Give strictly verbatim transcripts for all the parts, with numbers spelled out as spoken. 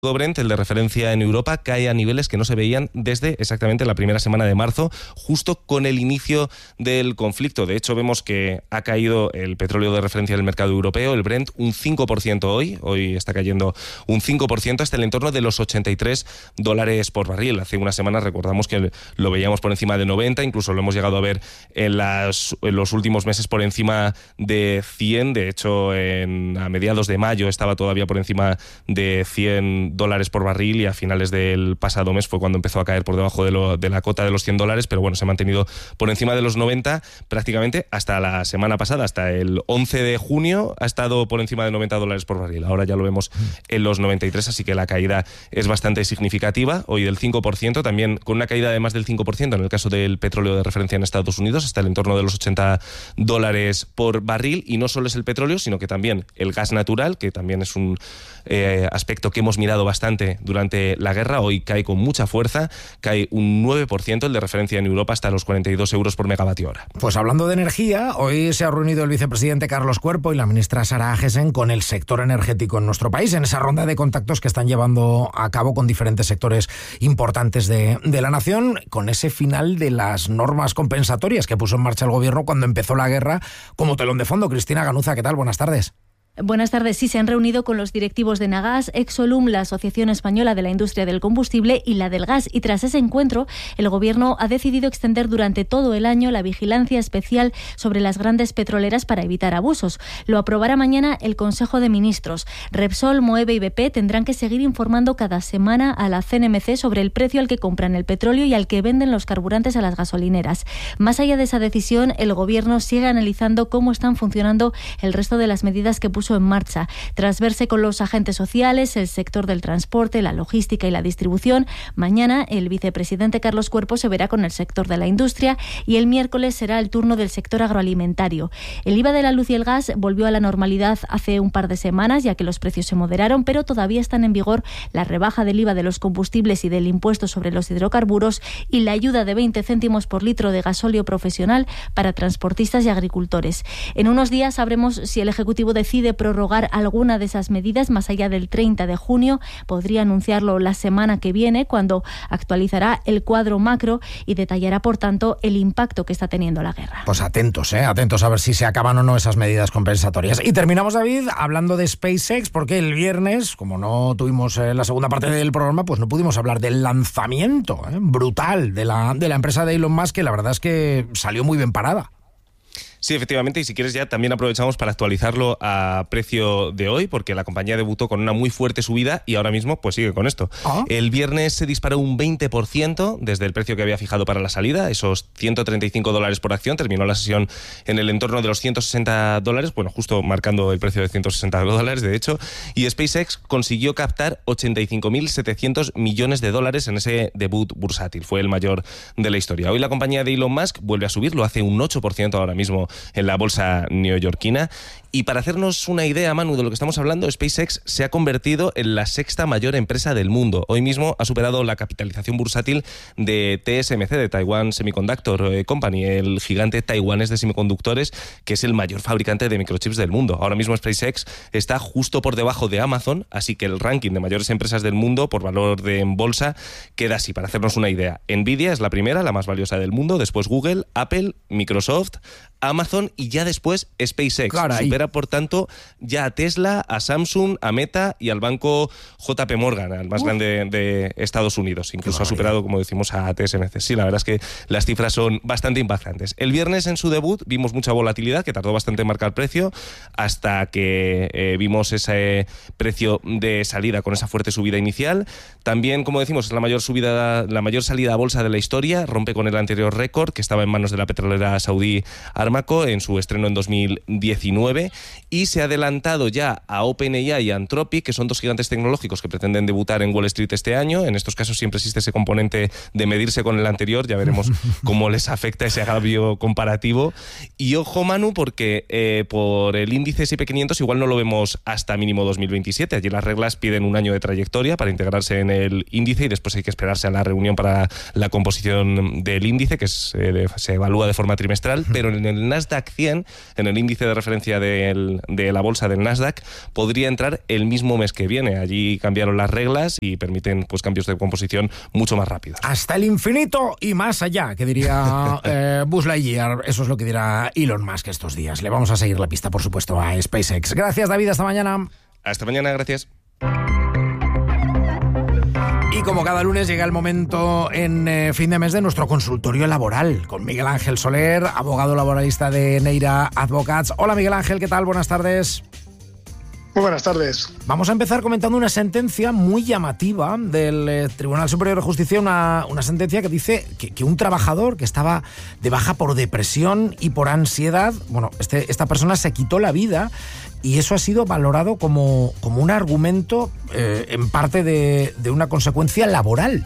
Brent, el de referencia en Europa, cae a niveles que no se veían desde exactamente la primera semana de marzo, justo con el inicio del conflicto. De hecho, vemos que ha caído el petróleo de referencia del mercado europeo, el Brent, un cinco por ciento hoy. Hoy está cayendo un cinco por ciento hasta el entorno de los ochenta y tres dólares por barril. Hace unas semanas recordamos que lo veíamos por encima de noventa, incluso lo hemos llegado a ver en, las, en los últimos meses por encima de cien. De hecho, en, a mediados de mayo estaba todavía por encima de cien dólares por barril y a finales del pasado mes fue cuando empezó a caer por debajo de, lo, de la cota de los cien dólares, pero bueno, se ha mantenido por encima de los noventa prácticamente hasta la semana pasada, hasta el once de junio ha estado por encima de noventa dólares por barril. Ahora ya lo vemos en los noventa y tres, así que la caída es bastante significativa, hoy del cinco por ciento, también con una caída de más del cinco por ciento en el caso del petróleo de referencia en Estados Unidos, hasta el entorno de los ochenta dólares por barril. Y no solo es el petróleo, sino que también el gas natural, que también es un eh, aspecto que hemos mirado bastante durante la guerra. Hoy cae con mucha fuerza, cae un nueve por ciento, el de referencia en Europa hasta los cuarenta y dos euros por megavatio hora. Pues hablando de energía, hoy se ha reunido el vicepresidente Carlos Cuerpo y la ministra Sara Agesen con el sector energético en nuestro país, en esa ronda de contactos que están llevando a cabo con diferentes sectores importantes de, de la nación, con ese final de las normas compensatorias que puso en marcha el gobierno cuando empezó la guerra como telón de fondo. Cristina Ganuza, ¿qué tal? Buenas tardes. Buenas tardes. Sí, se han reunido con los directivos de Nagas, Exolum, la Asociación Española de la Industria del Combustible y la del Gas. Y tras ese encuentro, el Gobierno ha decidido extender durante todo el año la vigilancia especial sobre las grandes petroleras para evitar abusos. Lo aprobará mañana el Consejo de Ministros. Repsol, Moeve y B P tendrán que seguir informando cada semana a la C N M C sobre el precio al que compran el petróleo y al que venden los carburantes a las gasolineras. Más allá de esa decisión, el Gobierno sigue analizando cómo están funcionando el resto de las medidas que puso en marcha. Tras verse con los agentes sociales, el sector del transporte, la logística y la distribución, mañana el vicepresidente Carlos Cuerpo se verá con el sector de la industria y el miércoles será el turno del sector agroalimentario. El I V A de la luz y el gas volvió a la normalidad hace un par de semanas, ya que los precios se moderaron, pero todavía están en vigor la rebaja del I V A de los combustibles y del impuesto sobre los hidrocarburos y la ayuda de veinte céntimos por litro de gasóleo profesional para transportistas y agricultores. En unos días sabremos si el Ejecutivo decide prorrogar alguna de esas medidas más allá del treinta de junio. Podría anunciarlo la semana que viene, cuando actualizará el cuadro macro y detallará, por tanto, el impacto que está teniendo la guerra. Pues atentos, ¿eh? Atentos a ver si se acaban o no esas medidas compensatorias. Y terminamos, David, hablando de SpaceX, porque el viernes, como no tuvimos eh, la segunda parte del programa, pues no pudimos hablar del lanzamiento ¿eh? brutal de la, de la empresa de Elon Musk, que la verdad es que salió muy bien parada. Sí, efectivamente, y si quieres ya también aprovechamos para actualizarlo a precio de hoy, porque la compañía debutó con una muy fuerte subida y ahora mismo pues sigue con esto. ¿Ah? El viernes se disparó un veinte por ciento desde el precio que había fijado para la salida, esos ciento treinta y cinco dólares por acción. Terminó la sesión en el entorno de los ciento sesenta dólares, bueno, justo marcando el precio de ciento sesenta dólares, de hecho, y SpaceX consiguió captar ochenta y cinco mil setecientos millones de dólares en ese debut bursátil. Fue el mayor de la historia. Hoy la compañía de Elon Musk vuelve a subir, lo hace un ocho por ciento ahora mismo en la bolsa neoyorquina. Y para hacernos una idea, Manu, de lo que estamos hablando, SpaceX se ha convertido en la sexta mayor empresa del mundo. Hoy mismo ha superado la capitalización bursátil de T S M C, de Taiwan Semiconductor Company, el gigante taiwanés de semiconductores, que es el mayor fabricante de microchips del mundo. Ahora mismo SpaceX está justo por debajo de Amazon, así que el ranking de mayores empresas del mundo por valor de en bolsa queda así, para hacernos una idea. Nvidia es la primera, la más valiosa del mundo, después Google, Apple, Microsoft, Amazon y ya después SpaceX. Caray. Supera, por tanto, ya a Tesla, a Samsung, a Meta y al banco J P Morgan, al más Uf. grande de Estados Unidos. Incluso ha superado, como decimos, a T S M C. Sí, la verdad es que las cifras son bastante impactantes. El viernes, en su debut, vimos mucha volatilidad, que tardó bastante en marcar precio, hasta que eh, vimos ese precio de salida con esa fuerte subida inicial. También, como decimos, es la mayor subida, la mayor salida a bolsa de la historia, rompe con el anterior récord, que estaba en manos de la petrolera saudí Aramco en su estreno en dos mil diecinueve, y se ha adelantado ya a OpenAI y a Anthropic, que son dos gigantes tecnológicos que pretenden debutar en Wall Street este año. En estos casos siempre existe ese componente de medirse con el anterior, ya veremos cómo les afecta ese agravio comparativo. Y ojo, Manu, porque eh, por el índice ese y pe quinientos igual no lo vemos hasta mínimo dos mil veintisiete. Allí las reglas piden un año de trayectoria para integrarse en el índice y después hay que esperarse a la reunión para la composición del índice, que es, eh, se evalúa de forma trimestral, pero en el el Nasdaq cien, en el índice de referencia del, de la bolsa del Nasdaq, podría entrar el mismo mes que viene. Allí cambiaron las reglas y permiten pues cambios de composición mucho más rápidos. Hasta el infinito y más allá, que diría eh, Buzz Lightyear. Eso es lo que dirá Elon Musk estos días. Le vamos a seguir la pista, por supuesto, a SpaceX. Gracias, David. Hasta mañana. Hasta mañana, gracias. Y como cada lunes llega el momento en eh, fin de mes de nuestro consultorio laboral con Miguel Ángel Soler, abogado laboralista de Neira Advocats. Hola Miguel Ángel, ¿qué tal? Buenas tardes. Muy buenas tardes. Vamos a empezar comentando una sentencia muy llamativa del eh, Tribunal Superior de Justicia, una, una sentencia que dice que, que un trabajador que estaba de baja por depresión y por ansiedad, bueno, este, esta persona se quitó la vida y eso ha sido valorado como, como un argumento eh, en parte de, de una consecuencia laboral.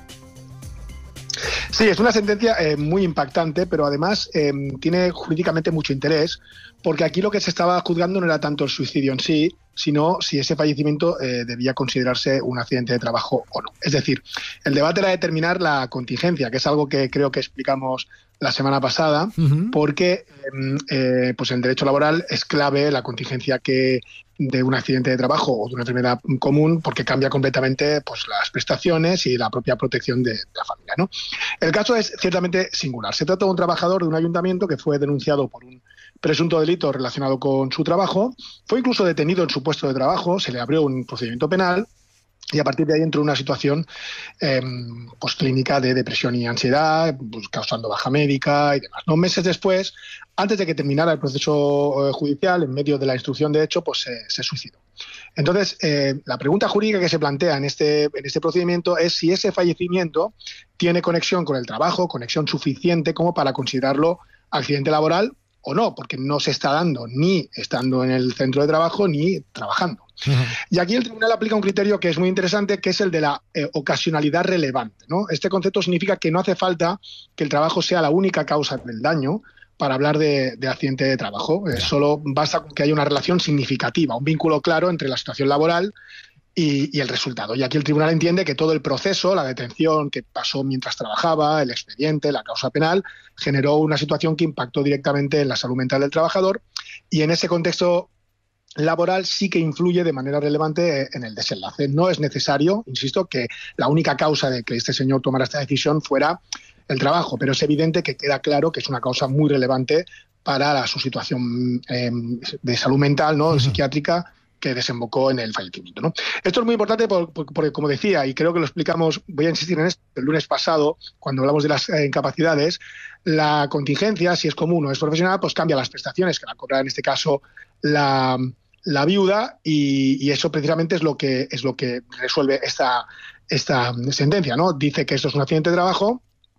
Sí, es una sentencia eh, muy impactante, pero además eh, tiene jurídicamente mucho interés, porque aquí lo que se estaba juzgando no era tanto el suicidio en sí, sino si ese fallecimiento eh, debía considerarse un accidente de trabajo o no. Es decir, el debate era determinar la contingencia, que es algo que creo que explicamos la semana pasada, uh-huh. porque eh, pues en derecho laboral es clave la contingencia que de un accidente de trabajo o de una enfermedad común, porque cambia completamente pues, las prestaciones y la propia protección de, de la familia, ¿no? El caso es ciertamente singular. Se trata de un trabajador de un ayuntamiento que fue denunciado por un presunto delito relacionado con su trabajo, fue incluso detenido en su puesto de trabajo, se le abrió un procedimiento penal y a partir de ahí entró en una situación eh, pues, clínica de depresión y ansiedad, pues, causando baja médica y demás, ¿no? Meses después, antes de que terminara el proceso eh, judicial, en medio de la instrucción de hecho, pues eh, se suicidó. Entonces, eh, la pregunta jurídica que se plantea en este, en este procedimiento es si ese fallecimiento tiene conexión con el trabajo, conexión suficiente como para considerarlo accidente laboral o no, porque no se está dando ni estando en el centro de trabajo ni trabajando. Uh-huh. Y aquí el tribunal aplica un criterio que es muy interesante, que es el de la eh, ocasionalidad relevante, ¿no? Este concepto significa que no hace falta que el trabajo sea la única causa del daño para hablar de, de accidente de trabajo. Eh, solo basta con que haya una relación significativa, un vínculo claro entre la situación laboral Y, y el resultado. Y aquí el tribunal entiende que todo el proceso, la detención que pasó mientras trabajaba, el expediente, la causa penal, generó una situación que impactó directamente en la salud mental del trabajador y en ese contexto laboral sí que influye de manera relevante en el desenlace. No es necesario, insisto, que la única causa de que este señor tomara esta decisión fuera el trabajo, pero es evidente que queda claro que es una causa muy relevante para la, su situación eh, de salud mental, ¿no? Uh-huh. Psiquiátrica, que desembocó en el fallecimiento, ¿no? Esto es muy importante porque, porque, como decía, y creo que lo explicamos, voy a insistir en esto, el lunes pasado, cuando hablamos de las eh, incapacidades, la contingencia, si es común o es profesional, pues cambia las prestaciones que va a cobrar en este caso la, la viuda y, y eso precisamente es lo que, es lo que resuelve esta, esta sentencia, ¿no? Dice que esto es un accidente de trabajo,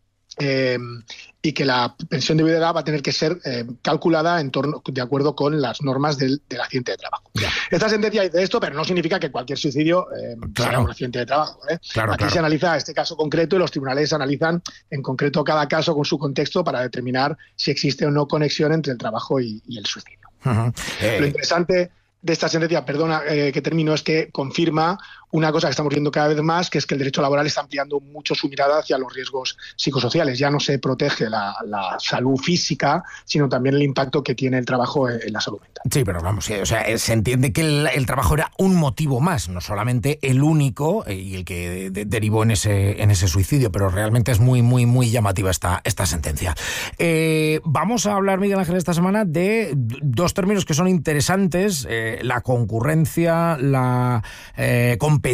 Eh, y que la pensión de viudedad va a tener que ser eh, calculada en torno, de acuerdo con las normas del, del accidente de trabajo. Ya. Esta sentencia dice esto, pero no significa que cualquier suicidio eh, claro. sea un accidente de trabajo. ¿eh? Claro, Aquí claro. se analiza este caso concreto y los tribunales analizan en concreto cada caso con su contexto para determinar si existe o no conexión entre el trabajo y, y el suicidio. Uh-huh. eh. Lo interesante de esta sentencia, perdona eh, que termino, es que confirma una cosa que estamos viendo cada vez más, que es que el derecho laboral está ampliando mucho su mirada hacia los riesgos psicosociales. Ya no se protege la, la salud física, sino también el impacto que tiene el trabajo en la salud mental. Sí, pero vamos, o sea, se entiende que el, el trabajo era un motivo más, no solamente el único y el que de, derivó en ese, en ese suicidio, pero realmente es muy, muy, muy llamativa esta, esta sentencia. Eh, vamos a hablar, Miguel Ángel, esta semana de dos términos que son interesantes, eh, la concurrencia, la eh, competencia,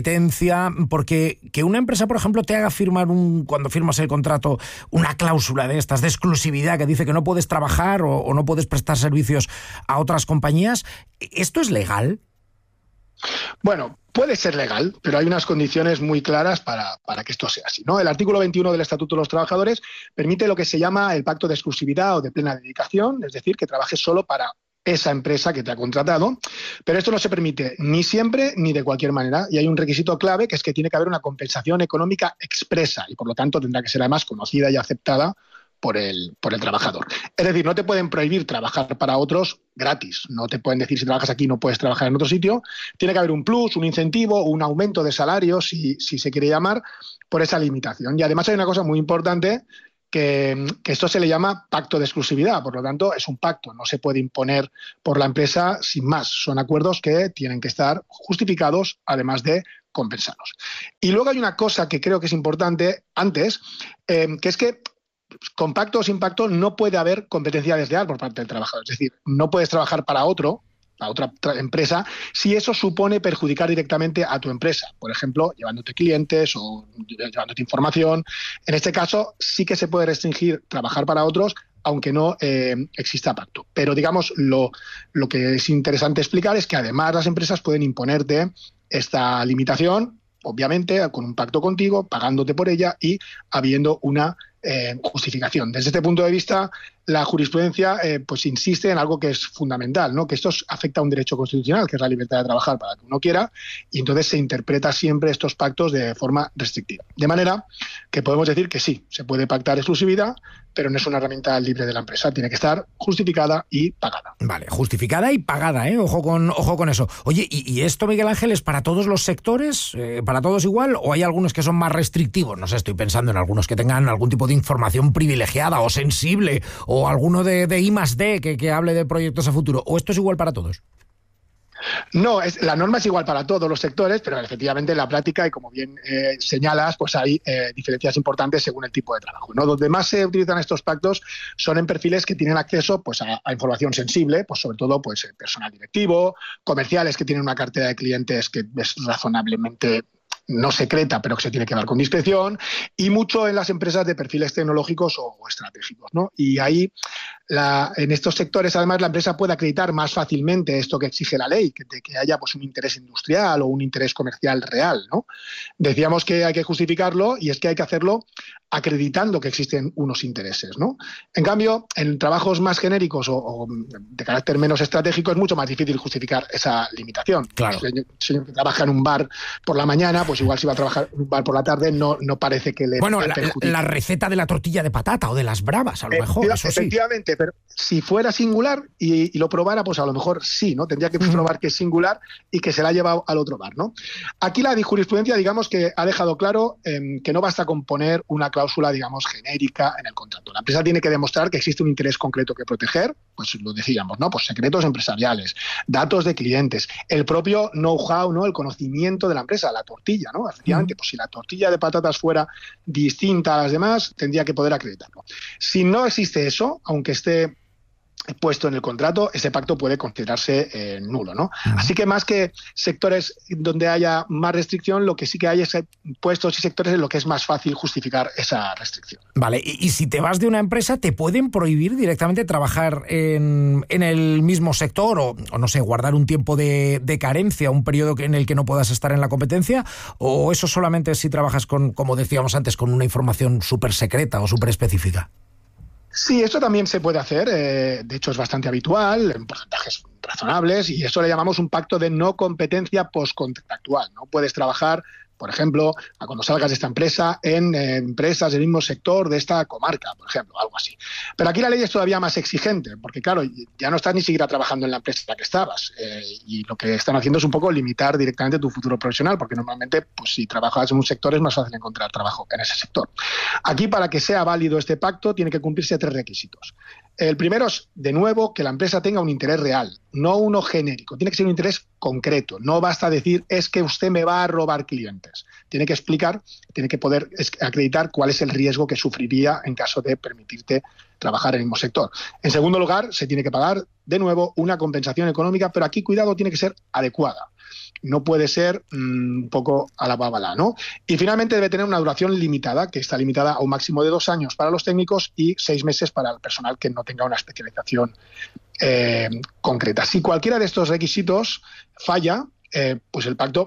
porque que una empresa, por ejemplo, te haga firmar un cuando firmas el contrato una cláusula de estas de exclusividad que dice que no puedes trabajar o, o no puedes prestar servicios a otras compañías, ¿esto es legal? Bueno, puede ser legal, pero hay unas condiciones muy claras para, para que esto sea así, ¿no? El artículo veintiuno del Estatuto de los Trabajadores permite lo que se llama el pacto de exclusividad o de plena dedicación, es decir, que trabajes solo para esa empresa que te ha contratado, pero esto no se permite ni siempre ni de cualquier manera y hay un requisito clave que es que tiene que haber una compensación económica expresa y por lo tanto tendrá que ser además conocida y aceptada por el, por el trabajador. Es decir, no te pueden prohibir trabajar para otros gratis, no te pueden decir si trabajas aquí no puedes trabajar en otro sitio, tiene que haber un plus, un incentivo, un aumento de salario, si, si se quiere llamar, por esa limitación. Y además hay una cosa muy importante que, que esto se le llama pacto de exclusividad, por lo tanto es un pacto, no se puede imponer por la empresa sin más, son acuerdos que tienen que estar justificados, además de compensados. Y luego hay una cosa que creo que es importante antes, eh, que es que con pacto o sin pacto no puede haber competencia desleal por parte del trabajador, es decir, no puedes trabajar para otro, a otra empresa, si eso supone perjudicar directamente a tu empresa. Por ejemplo, llevándote clientes o llevándote información. En este caso, sí que se puede restringir trabajar para otros, aunque no eh, exista pacto. Pero, digamos, lo, lo que es interesante explicar es que además las empresas pueden imponerte esta limitación, obviamente, con un pacto contigo, pagándote por ella y habiendo una eh, justificación. Desde este punto de vista, la jurisprudencia eh, pues insiste en algo que es fundamental, ¿no? Que esto afecta a un derecho constitucional, que es la libertad de trabajar para que uno quiera, y entonces se interpreta siempre estos pactos de forma restrictiva. De manera que podemos decir que sí, se puede pactar exclusividad, pero no es una herramienta libre de la empresa, tiene que estar justificada y pagada. Vale, justificada y pagada, ¿eh? Ojo con, ojo con eso. Oye, ¿y, y esto, Miguel Ángel, es para todos los sectores? Eh, ¿Para todos igual? ¿O hay algunos que son más restrictivos? No sé, estoy pensando en algunos que tengan algún tipo de información privilegiada o sensible, o alguno de, de I más D que, que hable de proyectos a futuro. ¿O esto es igual para todos? No, es, la norma es igual para todos los sectores, pero efectivamente en la práctica, y como bien eh, señalas, pues hay eh, diferencias importantes según el tipo de trabajo, ¿no? Donde más se utilizan estos pactos son en perfiles que tienen acceso pues, a, a información sensible, pues sobre todo pues, personal directivo, comerciales que tienen una cartera de clientes que es razonablemente no secreta, pero que se tiene que dar con discreción, y mucho en las empresas de perfiles tecnológicos o, o estratégicos, ¿no? Y ahí, la, en estos sectores, además, la empresa puede acreditar más fácilmente esto que exige la ley, que, de que haya pues, un interés industrial o un interés comercial real, ¿no? Decíamos que hay que justificarlo, y es que hay que hacerlo acreditando que existen unos intereses, ¿no? En cambio, en trabajos más genéricos o, o de carácter menos estratégico es mucho más difícil justificar esa limitación. Claro. El señor, el señor que trabaja en un bar por la mañana, pues igual si va a trabajar en un bar por la tarde, no, no parece que le Bueno, la, perjudique. la receta de la tortilla de patata o de las bravas, a lo mejor, Efectiva, eso sí. Efectivamente, pero si fuera singular y, y lo probara, pues a lo mejor sí, ¿no? Tendría que uh-huh. probar que es singular y que se la ha llevado al otro bar, ¿no? Aquí la jurisprudencia, digamos, que ha dejado claro eh, que no basta con poner una cláusula, digamos, genérica en el contrato. La empresa tiene que demostrar que existe un interés concreto que proteger, pues lo decíamos, ¿no? Pues secretos empresariales, datos de clientes, el propio know-how, ¿no? El conocimiento de la empresa, la tortilla, ¿no? Efectivamente, uh-huh. pues si la tortilla de patatas fuera distinta a las demás, tendría que poder acreditarlo. Si no existe eso, aunque esté puesto en el contrato, ese pacto puede considerarse eh, nulo, ¿no? Uh-huh. Así que más que sectores donde haya más restricción, lo que sí que hay es puestos y sectores en los que es más fácil justificar esa restricción. Vale, y, y si te vas de una empresa, ¿te pueden prohibir directamente trabajar en, en el mismo sector o, o, no sé, guardar un tiempo de, de carencia, un periodo en el que no puedas estar en la competencia? ¿O eso solamente si trabajas con, como decíamos antes, con una información súper secreta o súper específica? Sí, esto también se puede hacer, eh, de hecho es bastante habitual, en porcentajes razonables, y esto le llamamos un pacto de no competencia postcontractual. No puedes trabajar, por ejemplo, cuando salgas de esta empresa, en eh, empresas del mismo sector de esta comarca, por ejemplo, algo así. Pero aquí la ley es todavía más exigente, porque claro, ya no estás ni siquiera trabajando en la empresa en la que estabas, eh, y lo que están haciendo es un poco limitar directamente tu futuro profesional, porque normalmente, pues si trabajas en un sector es más fácil encontrar trabajo en ese sector. Aquí, para que sea válido este pacto, tiene que cumplirse tres requisitos. El primero es, de nuevo, que la empresa tenga un interés real, no uno genérico. Tiene que ser un interés concreto. No basta decir, es que usted me va a robar clientes. Tiene que explicar, tiene que poder acreditar cuál es el riesgo que sufriría en caso de permitirte trabajar en el mismo sector. En segundo lugar, se tiene que pagar, de nuevo, una compensación económica, pero aquí, cuidado, tiene que ser adecuada. No puede ser mmm, un poco a la bábala, ¿no? Y finalmente debe tener una duración limitada, que está limitada a un máximo de dos años para los técnicos y seis meses para el personal que no tenga una especialización eh, concreta. Si cualquiera de estos requisitos falla, eh, pues el pacto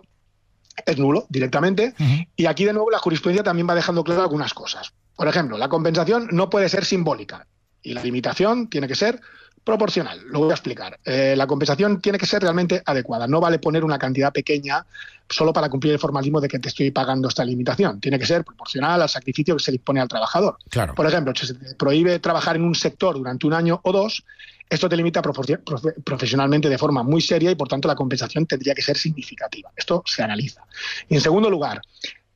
es nulo directamente. Uh-huh. Y aquí, de nuevo, la jurisprudencia también va dejando claro algunas cosas. Por ejemplo, la compensación no puede ser simbólica y la limitación tiene que ser proporcional. Lo voy a explicar. Eh, la compensación tiene que ser realmente adecuada. No vale poner una cantidad pequeña solo para cumplir el formalismo de que te estoy pagando esta limitación. Tiene que ser proporcional al sacrificio que se le impone al trabajador. Claro. Por ejemplo, si se te prohíbe trabajar en un sector durante un año o dos, esto te limita profe- profe- profesionalmente de forma muy seria y, por tanto, la compensación tendría que ser significativa. Esto se analiza. Y, en segundo lugar,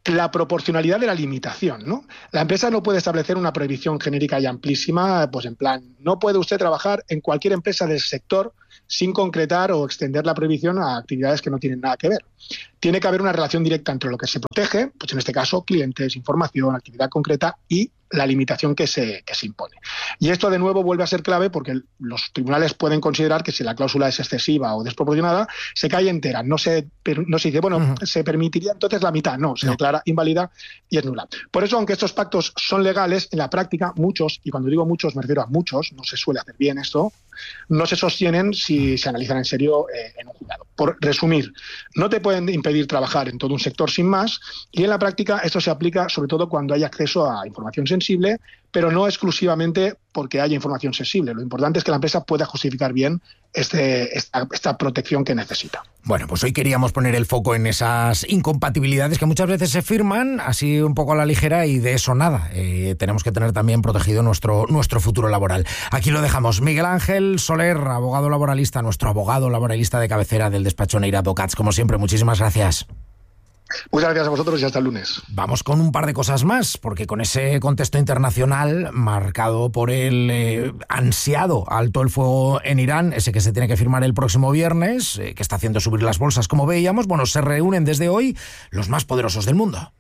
la proporcionalidad de la limitación, ¿no? La empresa no puede establecer una prohibición genérica y amplísima, pues en plan, no puede usted trabajar en cualquier empresa del sector sin concretar o extender la prohibición a actividades que no tienen nada que ver. Tiene que haber una relación directa entre lo que se protege, pues en este caso clientes, información, actividad concreta y la limitación que se, que se impone. Y esto de nuevo vuelve a ser clave porque los tribunales pueden considerar que si la cláusula es excesiva o desproporcionada, se cae entera. No se, no se dice, bueno, uh-huh. se permitiría entonces la mitad. No, se no. declara inválida y es nula. Por eso, aunque estos pactos son legales, en la práctica muchos, y cuando digo muchos me refiero a muchos, no se suele hacer bien esto, no se sostienen si se analizan en serio eh, en un juzgado. Por resumir, no te pueden impedir trabajar en todo un sector sin más, y en la práctica esto se aplica sobre todo cuando hay acceso a información sensible, pero no exclusivamente porque haya información sensible. Lo importante es que la empresa pueda justificar bien este, esta, esta protección que necesita. Bueno, pues hoy queríamos poner el foco en esas incompatibilidades que muchas veces se firman así un poco a la ligera y de eso nada. Eh, tenemos que tener también protegido nuestro, nuestro futuro laboral. Aquí lo dejamos. Miguel Ángel Soler, abogado laboralista, nuestro abogado laboralista de cabecera del despacho Neira Advocats. Como siempre, muchísimas gracias. Muchas gracias a vosotros y hasta el lunes. Vamos con un par de cosas más, porque con ese contexto internacional marcado por el eh, ansiado alto el fuego en Irán, ese que se tiene que firmar el próximo viernes, eh, que está haciendo subir las bolsas, como veíamos, bueno, se reúnen desde hoy los más poderosos del mundo.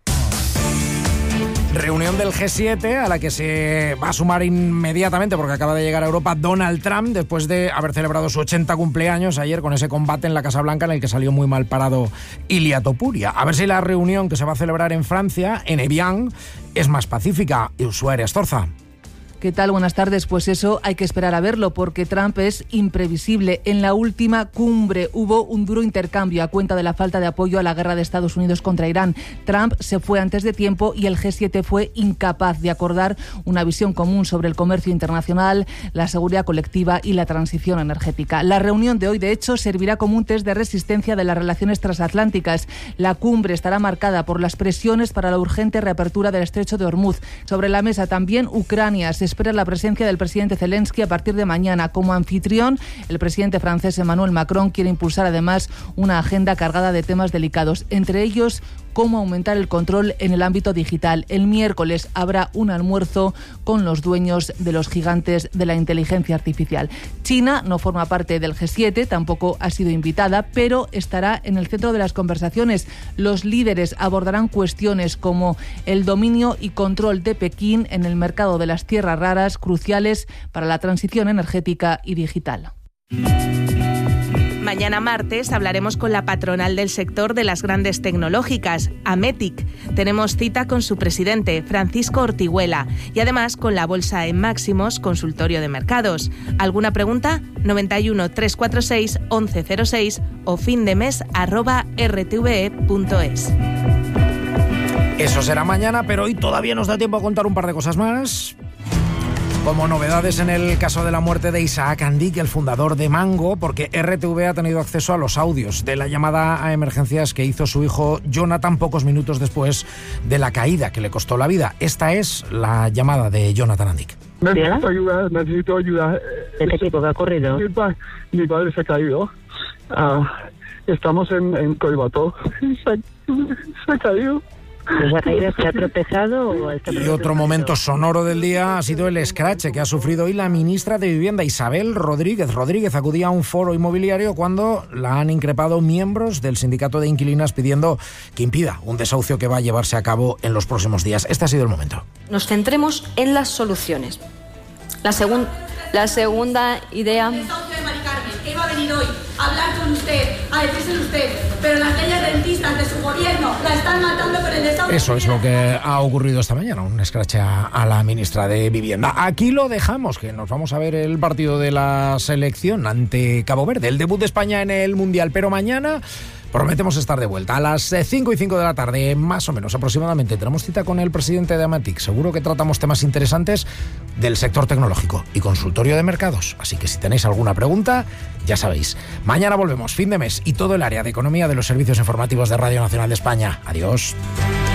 Reunión del G siete a la que se va a sumar inmediatamente porque acaba de llegar a Europa Donald Trump después de haber celebrado su ochenta cumpleaños ayer con ese combate en la Casa Blanca en el que salió muy mal parado Ilia Topuria. A ver si la reunión que se va a celebrar en Francia, en Evian, es más pacífica. Ushuaia Astorza. ¿Qué tal? Buenas tardes. Pues eso hay que esperar a verlo porque Trump es imprevisible. En la última cumbre hubo un duro intercambio a cuenta de la falta de apoyo a la guerra de Estados Unidos contra Irán. Trump se fue antes de tiempo y el G siete fue incapaz de acordar una visión común sobre el comercio internacional, la seguridad colectiva y la transición energética. La reunión de hoy, de hecho, servirá como un test de resistencia de las relaciones transatlánticas. La cumbre estará marcada por las presiones para la urgente reapertura del estrecho de Hormuz. Sobre la mesa también Ucrania. Se espera la presencia del presidente Zelensky a partir de mañana. Como anfitrión, el presidente francés Emmanuel Macron quiere impulsar además una agenda cargada de temas delicados, entre ellos cómo aumentar el control en el ámbito digital. El miércoles habrá un almuerzo con los dueños de los gigantes de la inteligencia artificial. China no forma parte del G siete, tampoco ha sido invitada, pero estará en el centro de las conversaciones. Los líderes abordarán cuestiones como el dominio y control de Pekín en el mercado de las tierras raras, cruciales para la transición energética y digital. Mañana martes hablaremos con la patronal del sector de las grandes tecnológicas, Ametic. Tenemos cita con su presidente, Francisco Ortiguela, y además con la bolsa en máximos, consultorio de mercados. ¿Alguna pregunta? noventa y uno, trescientos cuarenta y seis, once cero seis o findemes arroba r t v e punto es. Eso será mañana, pero hoy todavía nos da tiempo a contar un par de cosas más. Como novedades en el caso de la muerte de Isaac Andic, el fundador de Mango, porque R T V ha tenido acceso a los audios de la llamada a emergencias que hizo su hijo Jonathan pocos minutos después de la caída que le costó la vida. Esta es la llamada de Jonathan Andic. Necesito ayuda, necesito ayuda. ¿De qué tipo que ha ocurrido? Mi, pa- mi padre se ha caído. Uh, estamos en, en Coibató. Se, se ha caído. ¿Se ha caído, se ha tropezado? O está y otro momento sonoro del día ha sido el escrache que ha sufrido hoy la ministra de Vivienda, Isabel Rodríguez. Rodríguez acudía a un foro inmobiliario cuando la han increpado miembros del sindicato de inquilinas pidiendo que impida un desahucio que va a llevarse a cabo en los próximos días. Este ha sido el momento. Nos centremos en las soluciones. La, segun, la segunda idea... El desahucio de Mari Carmen, que iba a venir hoy a hablar con usted, a decírselo usted, pero las leyes rentistas de su gobierno la están matando por el desahucio. Eso es lo que ha ocurrido esta mañana, un escrache a, a la ministra de Vivienda. Aquí lo dejamos, que nos vamos a ver el partido de la selección ante Cabo Verde, el debut de España en el Mundial, pero mañana prometemos estar de vuelta a las cinco y cinco de la tarde, más o menos aproximadamente. Tenemos cita con el presidente de Ametic. Seguro que tratamos temas interesantes del sector tecnológico y consultorio de mercados. Así que si tenéis alguna pregunta, ya sabéis. Mañana volvemos, fin de mes y todo el área de economía de los servicios informativos de Radio Nacional de España. Adiós.